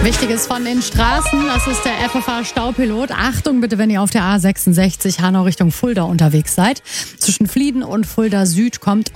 Wichtiges von den Straßen, das ist der FFH-Staupilot. Achtung bitte, wenn ihr auf der A66 Hanau Richtung Fulda unterwegs seid. Zwischen Flieden und Fulda Süd kommt